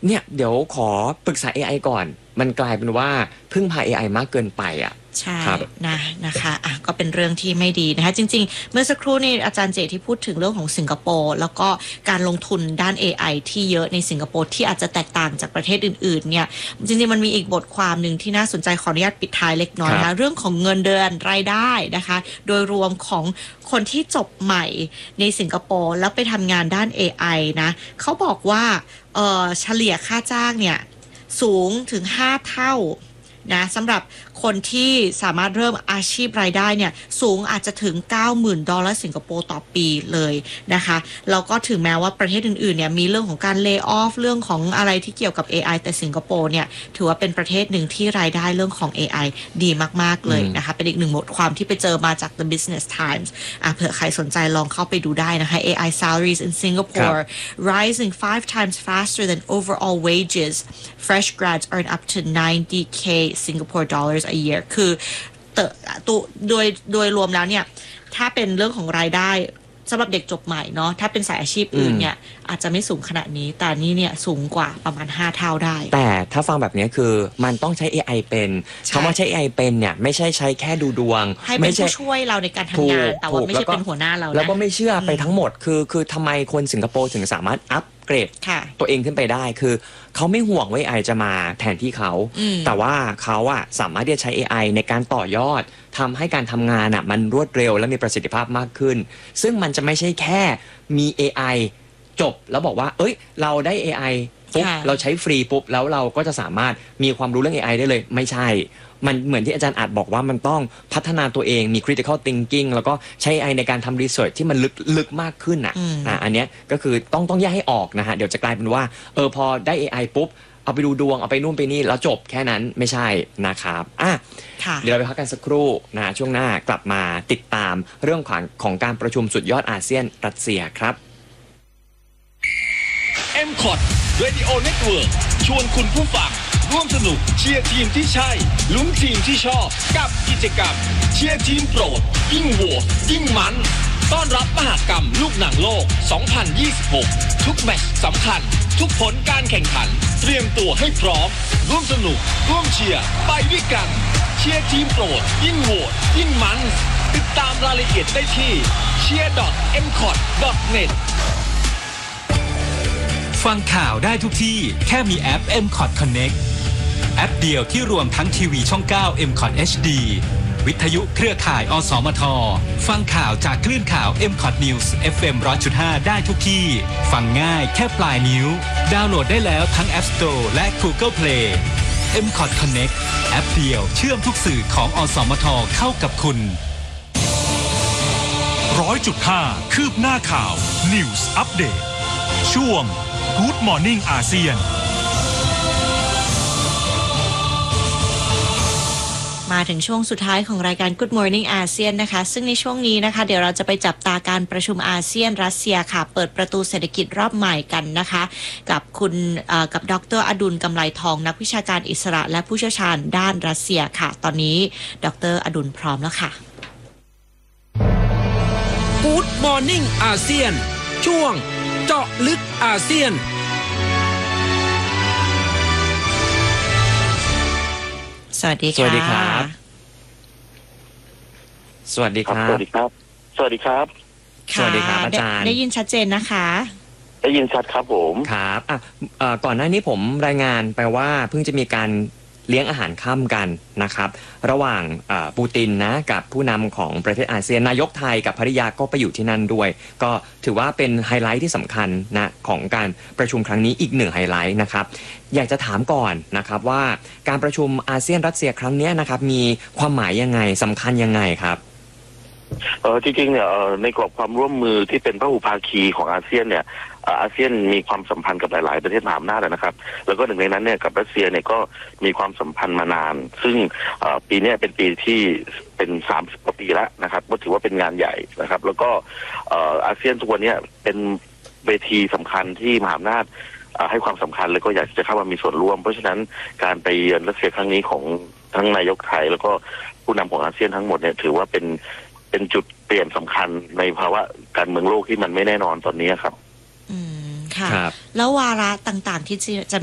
เนี่ยเดี๋ยวขอปรึกษา AI ก่อนมันกลายเป็นว่าพึ่งพา AI มากเกินไปอ่ะใช่นะคะก็เป็นเรื่องที่ไม่ดีนะคะจริงๆเมื่อสักครู่นี้อาจารย์เจที่พูดถึงเรื่องของสิงคโปร์แล้วก็การลงทุนด้าน AI ที่เยอะในสิงคโปร์ที่อาจจะแตกต่างจากประเทศอื่นๆเนี่ยจริงๆมันมีอีกบทความหนึ่งที่น่าสนใจขออนุญาตปิดท้ายเล็กน้อยนะเรื่องของเงินเดือนรายได้นะคะโดยรวมของคนที่จบใหม่ในสิงคโปร์แล้วไปทำงานด้าน AI นะเขาบอกว่าเฉลี่ยค่าจ้างเนี่ยสูงถึง5เท่านะสำหรับคนที่สามารถเริ่มอาชีพรายได้เนี่ยสูงอาจจะถึง $90,000 สิงคโปร์ต่อปีเลยนะคะแล้วก็ถึงแม้ว่าประเทศอื่นๆเนี่ยมีเรื่องของการเลย์ออฟเรื่องของอะไรที่เกี่ยวกับ AI แต่สิงคโปร์เนี่ยถือว่าเป็นประเทศหนึ่งที่รายได้เรื่องของ AI ดีมากๆเลยนะคะเป็นอีกหนึ่งบทความที่ไปเจอมาจาก The Business Times เผื่อใครสนใจลองเข้าไปดูได้นะคะ AI salaries in Singapore rising 5 times faster than overall wages fresh grads earn up to 90k Singapore dollars a year คือโดยรวมแล้วเนี่ยถ้าเป็นเรื่องของรายได้สำหรับเด็กจบใหม่เนาะถ้าเป็นสายอาชีพอื่นเนี่ยอาจจะไม่สูงขนาดนี้แต่นี่เนี่ยสูงกว่าประมาณ5เท่าได้แต่ถ้าฟังแบบนี้คือมันต้องใช้ AI เป็นคำว่าใช้ AI เป็นเนี่ยไม่ใช่แค่ดูดวงให้เป็นผู้ช่วยเราในการทำงานแต่ว่าไม่ใช่เป็นหัวหน้าเรานะแล้วก็ไม่เชื่อไปทั้งหมดคือทำไมคนสิงคโปร์ถึงสามารถอัพเกรดตัวเองขึ้นไปได้คือเขาไม่ห่วงว่า AI จะมาแทนที่เขาแต่ว่าเขาอะสามารถที่จะใช้ AI ในการต่อยอดทำให้การทำงานอะมันรวดเร็วและมีประสิทธิภาพมากขึ้นซึ่งมันจะไม่ใช่แค่มี AI จบแล้วบอกว่าเอ้ยเราได้ AI ปุ๊บเราใช้ฟรีปุ๊บแล้วเราก็จะสามารถมีความรู้เรื่อง AI ได้เลยไม่ใช่มันเหมือนที่อาจารย์อาจบอกว่ามันต้องพัฒนาตัวเองมี critical thinking แล้วก็ใช้ AI ในการทำ research ที่มันลึกมากขึ้นอันเนี้ยก็คือต้องแยกให้ออกนะฮะเดี๋ยวจะกลายเป็นว่าพอได้ AI ปุ๊บเอาไปดูดวงเอาไปนู่นไปนี่แล้วจบแค่นั้นไม่ใช่นะครับเดี๋ยวเราไปพักกันสักครู่นะช่วงหน้ากลับมาติดตามเรื่องของการประชุมสุดยอดอาเซียนรัสเซียครับ MCOT Radio Network ชวนคุณผู้ฟังร่วมสนุกเชียร์ทีมที่ใช่ลุ้นทีมที่ชอบกับกิจกรรมเชียร์ทีมโปรดยิ่งโหวตยิ่งมันต้อนรับมหกรรมลูกหนังโลก 2026 ทุกแมตช์สำคัญทุกผลการแข่งขันเตรียมตัวให้พร้อมร่วมสนุกร่วมเชียร์ไปด้วยกันเชียร์ทีมโปรดยิ่งโหวตยิ่งมันติดตามรายละเอียดได้ที่ cheer.mcot.net ฟังข่าวได้ทุกที่แค่มีแอป MCOT Connect แอปเดียวที่รวมทั้งทีวีช่อง 9 MCOT HD วิทยุเครือข่ายอสมทฟังข่าวจากคลื่นข่าว MCOT News FM 100.5 ได้ทุกที่ฟังง่ายแค่ปลายนิ้วดาวน์โหลดได้แล้วทั้ง App Store และ Google Play MCOT Connect แอปเดียวเชื่อมทุกสื่อของอสมทเข้ากับคุณ 100.5 คืบหน้าข่าว News Update ช่วง Good Morning อาเซียนมาถึงช่วงสุดท้ายของรายการ Good Morning อาเซียนนะคะซึ่งในช่วงนี้นะคะเดี๋ยวเราจะไปจับตาการประชุมอาเซียนรัสเซียค่ะเปิดประตูเศรษฐกิจรอบใหม่กันนะคะกับดร.อดุลกำไลทองนักวิชาการอิสระและผู้เชี่ยวชาญด้านรัสเซียค่ะตอนนี้ดร.อดุลพร้อมแล้วค่ะ Good Morning อาเซียนช่วงเจาะลึกอาเซียนสวัสดีค่ะสวัสดีครับสวัสดีครับสวัสดีครับสวัสดีครับสวัสดีครับอาจารย์ได้ยินชัดเจนนะคะได้ยินชัดครับผมครับก่อนหน้านี้ผมรายงานไปว่าเพิ่งจะมีการเลี้ยงอาหารค่ำกันนะครับระหว่างปูตินนะกับผู้นำของประเทศอาเซียนนายกไทยกับภริยาก็ไปอยู่ที่นั่นด้วยก็ถือว่าเป็นไฮไลท์ที่สำคัญนะของการประชุมครั้งนี้อีกหนึ่งไฮไลท์นะครับอยากจะถามก่อนนะครับว่าการประชุมอาเซียนรัสเซียครั้งนี้นะครับมีความหมายยังไงสำคัญยังไงครับจริงๆเนี่ยในกรอบความร่วมมือที่เป็นพหุภาคีของอาเซียนเนี่ยอาเซียนมีความสัมพันธ์กับหลายๆประเทศมหาอำนาจนะครับแล้วก็หนึ่งในนั้นเนี่ยกับรัสเซียเนี่ยก็มีความสัมพันธ์มานานซึ่งปีนี้เป็นปีที่เป็น30 กว่าปีแล้วนะครับก็ถือว่าเป็นงานใหญ่นะครับแล้วก็อาเซียนทุกวันนี้เป็นเวทีสำคัญที่มหาอำนาจให้ความสำคัญแล้วก็อยากจะเข้ามามีส่วนร่วมเพราะฉะนั้นการไปเยือนรัสเซียครั้งนี้ของทั้งนายกไทยแล้วก็ผู้นำของอาเซียนทั้งหมดเนี่ยถือว่าเป็นจุดเปลี่ยนสำคัญในภาวะการเมืองโลกที่มันไม่แน่นอนตอนนี้ครับค่ะแล้ววาระต่างๆที่จะ